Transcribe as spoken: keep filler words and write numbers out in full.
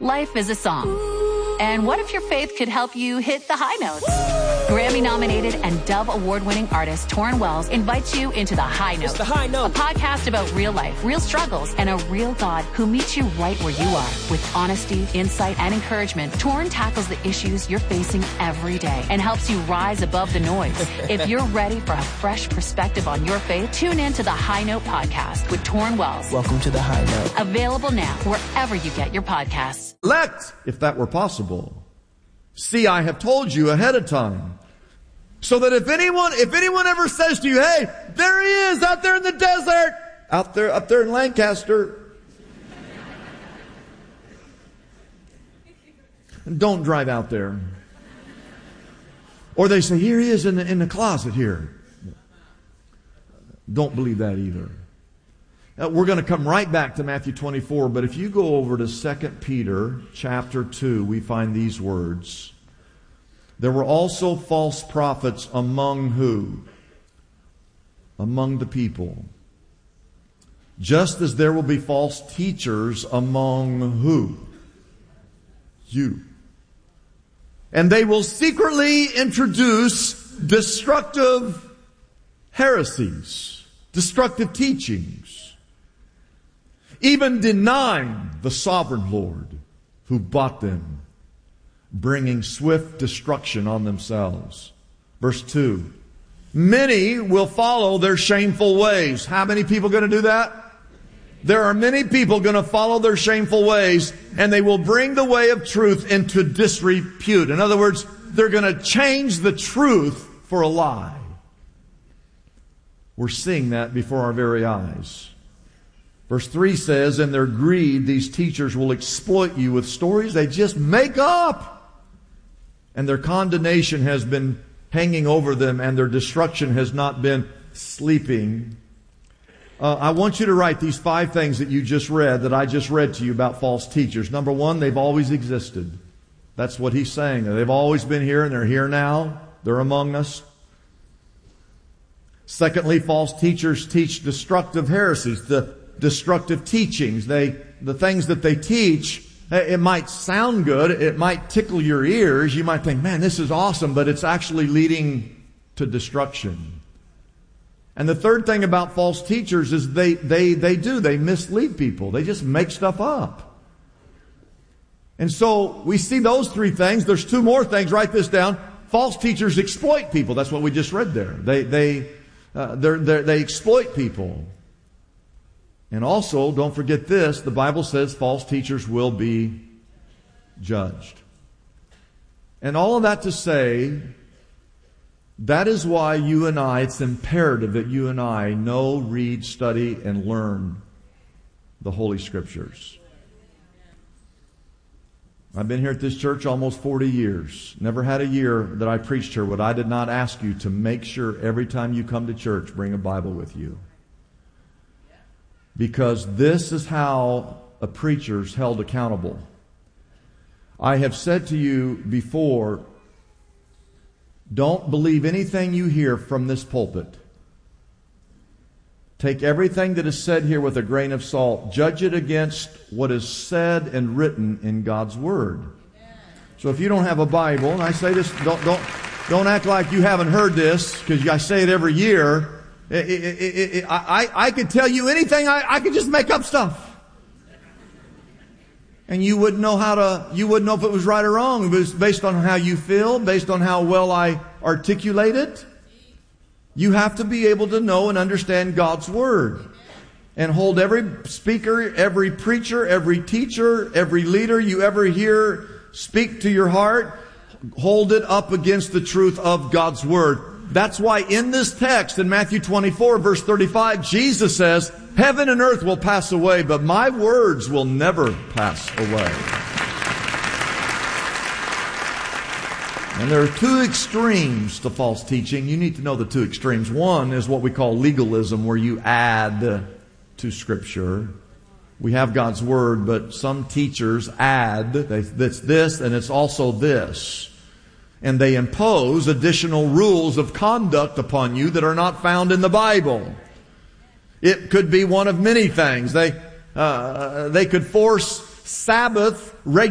Life is a song. And what if your faith could help you hit the high notes? Grammy-nominated and Dove Award-winning artist Torrin Wells invites you into The High Note. It's The High Note. A podcast about real life, real struggles, and a real God who meets you right where you are. With honesty, insight, and encouragement, Torrin tackles the issues you're facing every day and helps you rise above the noise. If you're ready for a fresh perspective on your faith, tune in to The High Note podcast with Torrin Wells. Welcome to The High Note. Available now wherever you get your podcasts. Elect, if that were possible. See, I have told you ahead of time. So that if anyone, if anyone ever says to you, hey, there he is out there in the desert, out there, up there in Lancaster, don't drive out there. Or they say, here he is in the, in the closet here. Don't believe that either. Uh, we're going to come right back to Matthew twenty-four, but if you go over to Second Peter chapter two, we find these words. There were also false prophets among who? Among the people. Just as there will be false teachers among who? You. And they will secretly introduce destructive heresies, destructive teachings, even denying the sovereign Lord who bought them, bringing swift destruction on themselves. Verse two. Many will follow their shameful ways. How many people are going to do that? There are many people going to follow their shameful ways, and they will bring the way of truth into disrepute. In other words, they're going to change the truth for a lie. We're seeing that before our very eyes. Verse three says, in their greed, these teachers will exploit you with stories they just make up. And their condemnation has been hanging over them, and their destruction has not been sleeping. Uh, I want you to write these five things that you just read, that I just read to you about false teachers. Number one, they've always existed. That's what he's saying. They've always been here, and they're here now. They're among us. Secondly, false teachers teach destructive heresies, the destructive teachings. They, the things that they teach, it might sound good, it might tickle your ears. You might think, man, this is awesome, but it's actually leading to destruction. And the third thing about false teachers is they, they, they do, they mislead people. They just make stuff up. And so we see those three things. There's two more things. Write this down. False teachers exploit people. That's what we just read there. They, they, uh, they're, they're, they exploit people. And also, don't forget this, the Bible says false teachers will be judged. And all of that to say, that is why you and I, it's imperative that you and I know, read, study, and learn the Holy Scriptures. I've been here at this church almost forty years. Never had a year that I preached here where I did not ask you to make sure every time you come to church, bring a Bible with you. Because this is how a preacher's held accountable. I have said to you before, don't believe anything you hear from this pulpit. Take everything that is said here with a grain of salt. Judge it against what is said and written in God's Word. So if you don't have a Bible, and I say this, don't don't don't act like you haven't heard this, because I say it every year. It, it, it, it, I, I could tell you anything. I, I could just make up stuff. And you wouldn't know how to, you wouldn't know if it was right or wrong. It was based on how you feel, based on how well I articulate it. You have to be able to know and understand God's Word. And hold every speaker, every preacher, every teacher, every leader you ever hear speak to your heart, hold it up against the truth of God's Word. That's why in this text, in Matthew twenty-four, verse thirty-five, Jesus says, heaven and earth will pass away, but my words will never pass away. And there are two extremes to false teaching. You need to know the two extremes. One is what we call legalism, where you add to Scripture. We have God's Word, but some teachers add, it's this and it's also this. And they impose additional rules of conduct upon you that are not found in the Bible. It could be one of many things. They uh, they could force Sabbath regulation.